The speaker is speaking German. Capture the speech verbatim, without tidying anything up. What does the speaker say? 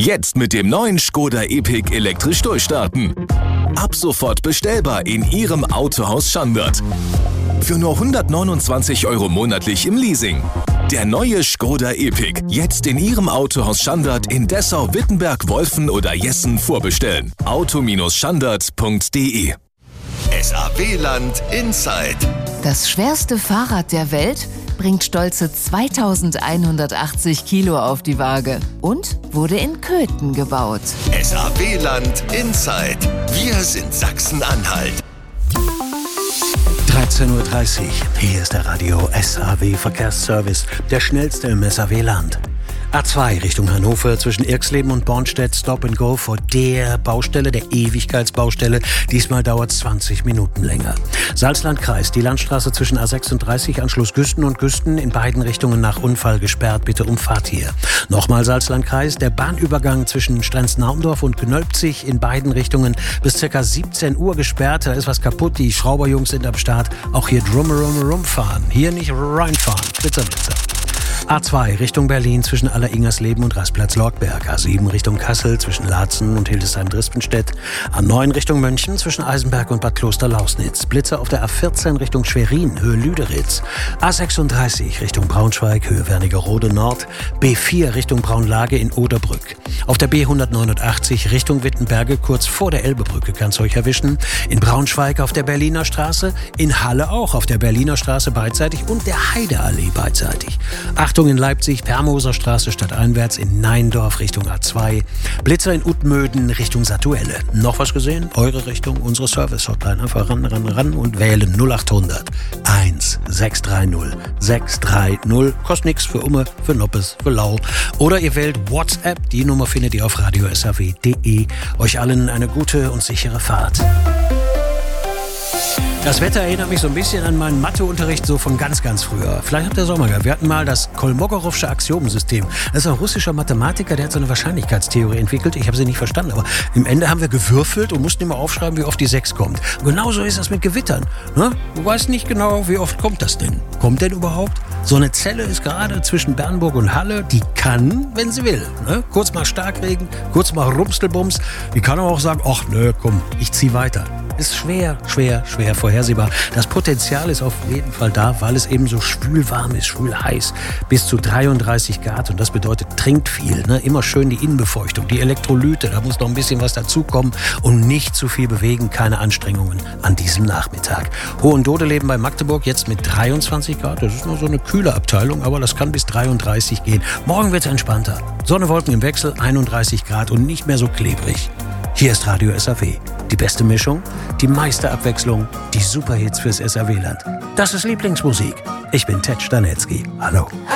Jetzt mit dem neuen Škoda Epiq elektrisch durchstarten. Ab sofort bestellbar in Ihrem Autohaus Schandert. Für nur hundertneunundzwanzig Euro monatlich im Leasing. Der neue Škoda Epiq. Jetzt in Ihrem Autohaus Schandert in Dessau, Wittenberg, Wolfen oder Jessen vorbestellen. auto Bindestrich schandert punkt de. S A W-Land Inside. Das schwerste Fahrrad der Welt bringt stolze zweitausendeinhundertachtzig Kilo auf die Waage und wurde in Köthen gebaut. S A W-Land Inside. Wir sind Sachsen-Anhalt. dreizehn Uhr dreißig. Hier ist der Radio S A W Verkehrsservice, der schnellste im S A W-Land. A zwei Richtung Hannover zwischen Irxleben und Bornstedt, Stop and Go vor der Baustelle, der Ewigkeitsbaustelle. Diesmal dauert es zwanzig Minuten länger. Salzlandkreis, die Landstraße zwischen A sechsunddreißig, Anschluss Güsten und Güsten, in beiden Richtungen nach Unfall gesperrt. Bitte umfahrt hier. Nochmal Salzlandkreis, der Bahnübergang zwischen Strenz-Naundorf und Gnölpzig in beiden Richtungen bis ca. siebzehn Uhr gesperrt. Da ist was kaputt, die Schrauberjungs sind am Start. Auch hier drum, rum, rum fahren. Hier nicht reinfahren. Blitzer, Blitzer. A zwei Richtung Berlin zwischen Aller-Ingersleben und Rastplatz-Lortberg. A sieben Richtung Kassel zwischen Laatzen und Hildesheim-Drispenstedt. A neun Richtung München zwischen Eisenberg und Bad Kloster-Lausnitz. Blitzer auf der A vierzehn Richtung Schwerin, Höhe Lüderitz. A sechsunddreißig Richtung Braunschweig, Höhe Wernigerode Nord. B vier Richtung Braunlage in Oderbrück. Auf der B hundertneunundachtzig Richtung Wittenberge, kurz vor der Elbebrücke, kann's euch erwischen. In Braunschweig auf der Berliner Straße. In Halle auch auf der Berliner Straße beidseitig und der Heideallee beidseitig. Achtung in Leipzig, Permoser Straße stadteinwärts, in Neindorf Richtung A zwei. Blitzer in Utmöden Richtung Satuelle. Noch was gesehen? Eure Richtung, unsere Service-Hotline. Einfach ran, ran, ran und wählen null achthundert eins sechs drei null sechs drei null. Kostet nichts für Umme, für Noppes, für Lau. Oder ihr wählt WhatsApp. Die Nummer findet ihr auf radio s a w punkt de. Euch allen eine gute und sichere Fahrt. Das Wetter erinnert mich so ein bisschen an meinen Matheunterricht so von ganz, ganz früher. Vielleicht habt ihr es auch mal gehört. Wir hatten mal das Kolmogorowsche Axiomensystem. Das ist ein russischer Mathematiker, der hat so eine Wahrscheinlichkeitstheorie entwickelt. Ich habe sie nicht verstanden, aber im Ende haben wir gewürfelt und mussten immer aufschreiben, wie oft die sechs kommt. Und genauso ist das mit Gewittern. Ne? Du weißt nicht genau, wie oft kommt das denn. Kommt denn überhaupt? So eine Zelle ist gerade zwischen Bernburg und Halle, die kann, wenn sie will. Ne? Kurz mal Starkregen, kurz mal Rumstelbums. Die kann aber auch sagen, ach nö, komm, ich zieh weiter. Ist schwer, schwer, schwer vorhersehbar. Das Potenzial ist auf jeden Fall da, weil es eben so schwül warm ist, schwül heiß, bis zu dreiunddreißig Grad. Und das bedeutet, trinkt viel, ne? Immer schön die Innenbefeuchtung, die Elektrolyte, da muss noch ein bisschen was dazukommen und nicht zu viel bewegen, keine Anstrengungen an diesem Nachmittag. Hohendodeleben bei Magdeburg jetzt mit dreiundzwanzig Grad, das ist nur so eine kühle Abteilung, aber das kann bis dreiunddreißig gehen. Morgen wird es entspannter. Sonne, Wolken im Wechsel, einunddreißig Grad und nicht mehr so klebrig. Hier ist Radio S A W. Die beste Mischung, die meiste Abwechslung, die Superhits fürs S A W-Land. Das ist Lieblingsmusik. Ich bin Ted Stanetzky. Hallo.